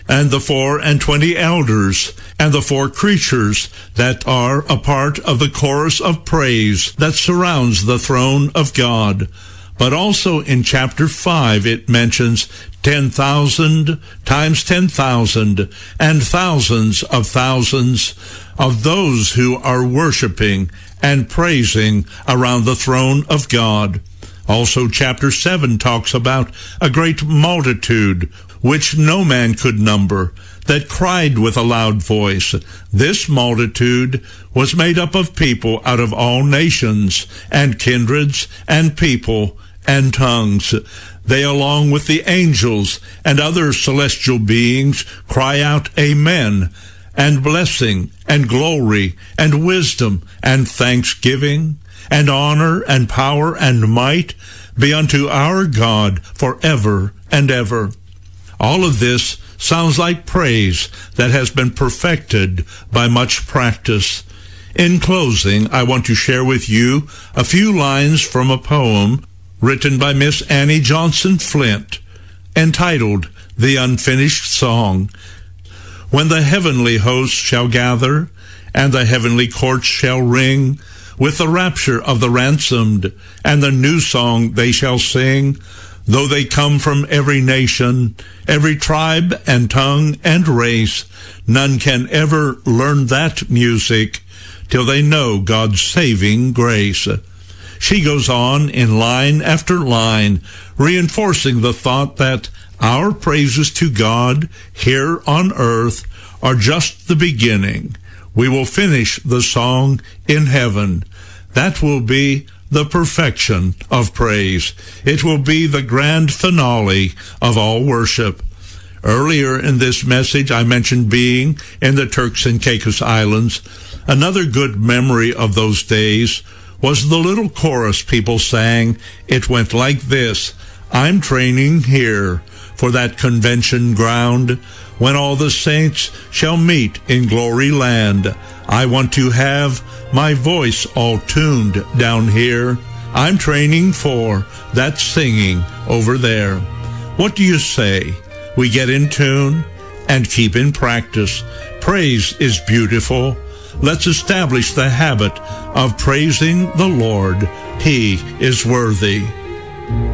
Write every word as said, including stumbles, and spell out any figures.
and the four and twenty elders, and the four creatures that are a part of the chorus of praise that surrounds the throne of God. But also in chapter five it mentions ten thousand times ten thousand and thousands of thousands of those who are worshiping and praising around the throne of God. Also chapter seven talks about a great multitude which no man could number, that cried with a loud voice. This multitude was made up of people out of all nations and kindreds and people and tongues. They, along with the angels and other celestial beings, cry out, Amen, and blessing and glory and wisdom and thanksgiving and honor and power and might be unto our God forever and ever. All of this sounds like praise that has been perfected by much practice. In closing, I want to share with you a few lines from a poem written by Miss Annie Johnson Flint, entitled The Unfinished Song. When the heavenly hosts shall gather, and the heavenly courts shall ring, with the rapture of the ransomed, and the new song they shall sing, though they come from every nation, every tribe and tongue and race, none can ever learn that music till they know God's saving grace. She goes on in line after line, reinforcing the thought that our praises to God here on earth are just the beginning. We will finish the song in heaven. That will be the perfection of praise. It will be the grand finale of all worship. Earlier in this message, I mentioned being in the Turks and Caicos Islands. Another good memory of those days was the little chorus people sang. It went like this: I'm training here for that convention ground, when all the saints shall meet in glory land. I want to have my voice all tuned down here. I'm training for that singing over there. What do you say? We get in tune and keep in practice. Praise is beautiful. Let's establish the habit of praising the Lord. He is worthy.